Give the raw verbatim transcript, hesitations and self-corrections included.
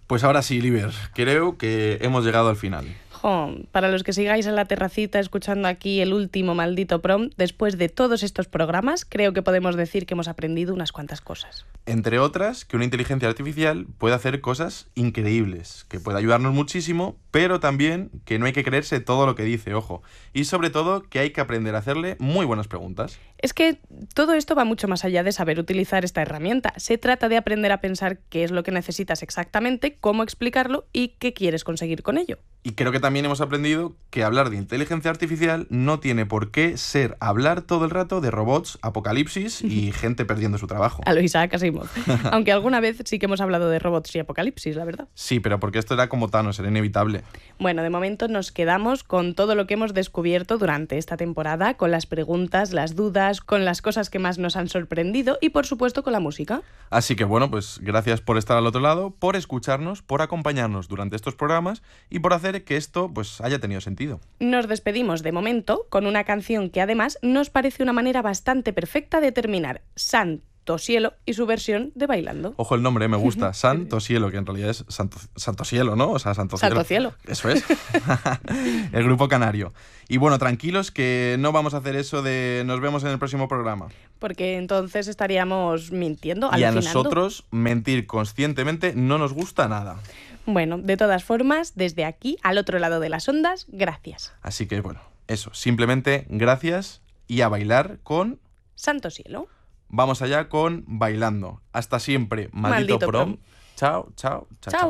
Pues ahora sí, Liber, creo que hemos llegado al final. Jo, para los que sigáis en la terracita escuchando aquí el último maldito prom, después de todos estos programas, creo que podemos decir que hemos aprendido unas cuantas cosas. Entre otras, que una inteligencia artificial puede hacer cosas increíbles, que puede ayudarnos muchísimo, pero también que no hay que creerse todo lo que dice, ojo. Y sobre todo, que hay que aprender a hacerle muy buenas preguntas. Es que todo esto va mucho más allá de saber utilizar esta herramienta. Se trata de aprender a pensar qué es lo que necesitas exactamente, cómo explicarlo y qué quieres conseguir con ello. Y creo que también hemos aprendido que hablar de inteligencia artificial no tiene por qué ser hablar todo el rato de robots, apocalipsis y gente perdiendo su trabajo. A lo Isaac Asimov. Aunque alguna vez sí que hemos hablado de robots y apocalipsis, la verdad. Sí, pero porque esto era como Thanos, era inevitable. Bueno, de momento nos quedamos con todo lo que hemos descubierto durante esta temporada, con las preguntas, las dudas, con las cosas que más nos han sorprendido y, por supuesto, con la música. Así que, bueno, pues gracias por estar al otro lado, por escucharnos, por acompañarnos durante estos programas y por hacer que esto pues haya tenido sentido. Nos despedimos de momento con una canción que además nos parece una manera bastante perfecta de terminar. Santo Cielo y su versión de Bailando. Ojo el nombre, me gusta. Santo Cielo, que en realidad es Santo, Santo Cielo, ¿no? O sea, Santo Cielo. Santo Cielo. Eso es. El grupo canario. Y bueno, tranquilos que no vamos a hacer eso de nos vemos en el próximo programa. Porque entonces estaríamos mintiendo, y alucinando. a nosotros mentir conscientemente no nos gusta nada. Bueno, de todas formas, desde aquí, al otro lado de las ondas, gracias. Así que bueno, eso, simplemente gracias y a bailar con... Santo Cielo. Vamos allá con Bailando. Hasta siempre, maldito, Maldito prom. prom. Chao, chao, chao. Chao.